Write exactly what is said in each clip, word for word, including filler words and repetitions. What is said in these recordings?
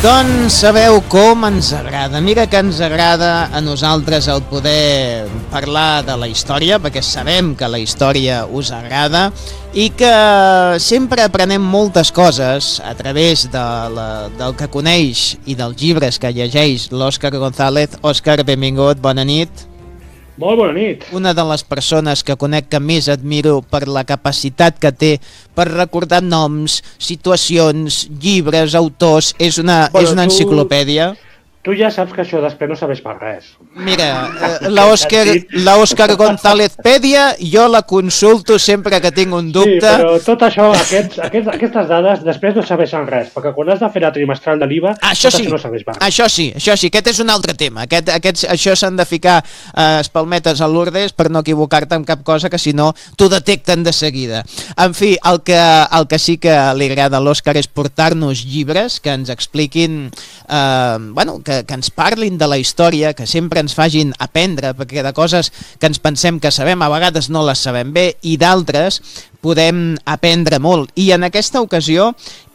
Doncs sabeu com ens agrada. Mira que ens agrada a nosaltres el poder parlar de la història, perquè sabem que la història us agrada i que sempre aprenem moltes coses a través de la, del que coneix i dels llibres que llegeix l'Òscar González. Òscar, benvingut, bona nit. Molt bona nit. Una de les persones que conec que més admiro per la capacitat que té per recordar noms, situacions, llibres, autors, és una, bueno, és una tu, enciclopèdia. Tu ja saps que això després no sabes per res. Mira, eh, la Òscar, la Òscar González-pèdia, jo la consulto sempre que tinc un dubte. Sí, però tot això, aquests, aquests, aquestes dades, després no sabes en res, perquè quan has de fer la trimestral de l'I V A, això sí, no sabes per res. Això sí, això sí, aquest és un altre tema. Aquest, aquests, això s'han de ficar eh, espalmetes a l'Urdes per no equivocar-te en cap cosa, que si no t'ho detecten de seguida. En fi, el que, el que sí que li agrada a l'Òscar és portar-nos llibres que ens expliquin, eh, bueno, que que ens parlin de la història, que sempre ens facin aprendre, perquè de coses que ens pensem que sabem, a vegades no les sabem bé, i d'altres podem aprendre molt. I en aquesta ocasió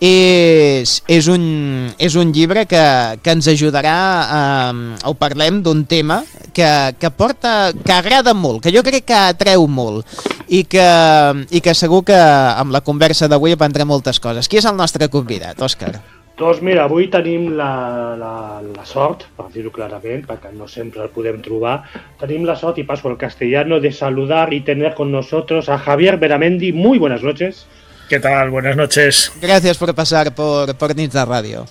és, és, un, és un llibre que, que ens ajudarà a, a parlem d'un tema que, que porta, que agrada molt, que jo crec que atreu molt i que, i que segur que amb la conversa d'avui aprendrem moltes coses. Qui és el nostre convidat, Òscar? Doncs mira, avui tenim la, la, la sort, per dir-ho clarament, perquè no sempre el podem trobar, tenim la sort, y paso al castellano, de saludar y tener con nosotros a Javier Beramendi. Muy buenas noches. ¿Qué tal? Buenas noches. Gracias por pasar por, por Nits de Radio.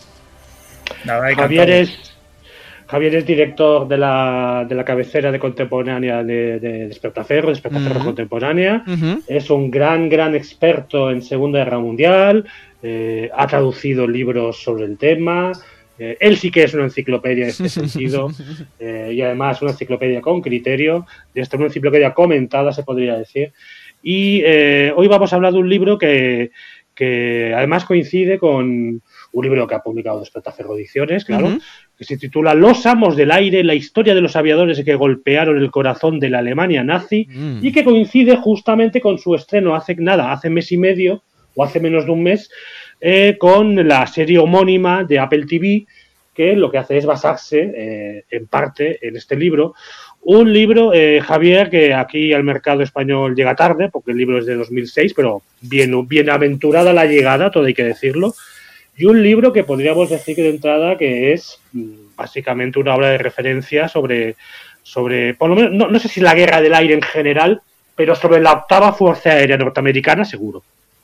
Nada, Javier es, Javier es director de la, de la cabecera de contemporánea de, de Despertaferro, Despertaferro uh-huh. Contemporánea. Uh-huh. Es un gran, gran experto en Segunda Guerra Mundial. Eh, ha traducido libros sobre el tema, eh, él sí que es una enciclopedia en este sentido, eh, y además una enciclopedia con criterio, de esta una enciclopedia comentada se podría decir, y eh, hoy vamos a hablar de un libro que, que además coincide con un libro que ha publicado Despertaferro Ediciones, claro, uh-huh. que se titula Los amos del aire, la historia de los aviadores que golpearon el corazón de la Alemania nazi, uh-huh. y que coincide justamente con su estreno hace nada, hace mes y medio, o hace menos de un mes, eh, con la serie homónima de Apple T V, que lo que hace es basarse, eh, en parte, en este libro. Un libro, eh, Javier, que aquí al mercado español llega tarde, porque el libro es de dos mil seis, pero bien, bienaventurada la llegada, todo hay que decirlo. Y un libro que podríamos decir que de entrada que es básicamente una obra de referencia sobre, sobre por lo menos, no, no sé si la guerra del aire en general, pero sobre la octava Fuerza Aérea Norteamericana, seguro.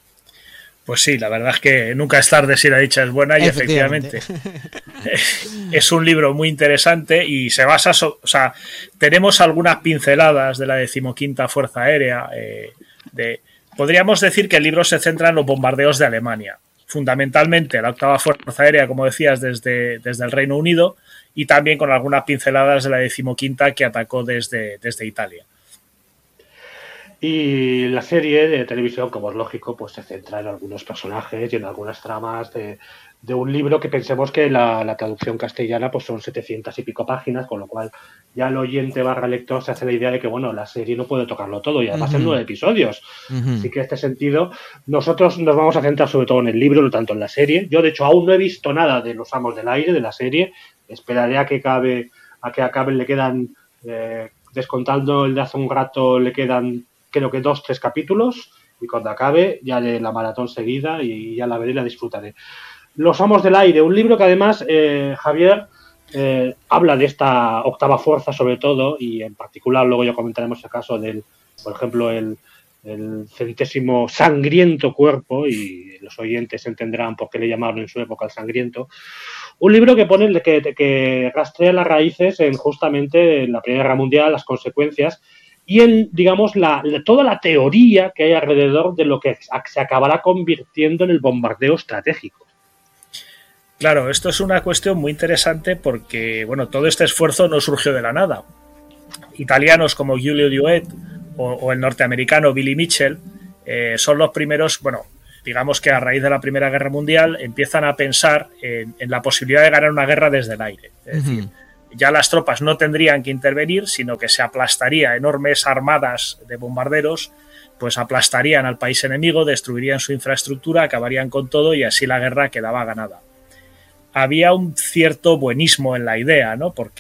Pues sí, la verdad es que nunca es tarde si la dicha es buena, y efectivamente es un libro muy interesante y se basa, so, o sea, tenemos algunas pinceladas de la decimoquinta Fuerza Aérea. Eh, de, podríamos decir que el libro se centra en los bombardeos de Alemania, fundamentalmente la octava Fuerza Aérea, como decías, desde, desde el Reino Unido, y también con algunas pinceladas de la decimoquinta que atacó desde, desde Italia. Y la serie de televisión, como es lógico, pues se centra en algunos personajes y en algunas tramas de, de un libro que pensemos que la, la traducción castellana pues son setecientas y pico páginas, con lo cual ya el oyente barra lector se hace la idea de que, bueno, la serie no puede tocarlo todo, y además uh-huh. en nueve episodios. Uh-huh. Así que en este sentido, nosotros nos vamos a centrar sobre todo en el libro, no tanto en la serie. Yo, de hecho, aún no he visto nada de Los Amos del Aire, de la serie. Esperaré a que acabe, a que acaben, le quedan, eh, descontando el de hace un rato, le quedan creo que dos, tres capítulos, y cuando acabe ya haré la maratón seguida y ya la veré y la disfrutaré. Los Amos del Aire, un libro que además, eh, Javier, eh, habla de esta octava fuerza sobre todo, y en particular luego ya comentaremos el caso del, por ejemplo, el, el centésimo sangriento cuerpo, y los oyentes entenderán por qué le llamaron en su época el sangriento. Un libro que pone, que, que rastrea las raíces en justamente en la Primera Guerra Mundial, las consecuencias, y en, digamos, la, la, toda la teoría que hay alrededor de lo que se acabará convirtiendo en el bombardeo estratégico. Claro, esto es una cuestión muy interesante porque, bueno, todo este esfuerzo no surgió de la nada. Italianos como Giulio Douhet o, o el norteamericano Billy Mitchell eh, son los primeros, bueno, digamos que a raíz de la Primera Guerra Mundial empiezan a pensar en, en la posibilidad de ganar una guerra desde el aire. Es uh-huh. decir, ya las tropas no tendrían que intervenir, sino que se aplastaría enormes armadas de bombarderos, pues aplastarían al país enemigo, destruirían su infraestructura, acabarían con todo y así la guerra quedaba ganada. había un cierto buenismo en la idea, ¿no? Porque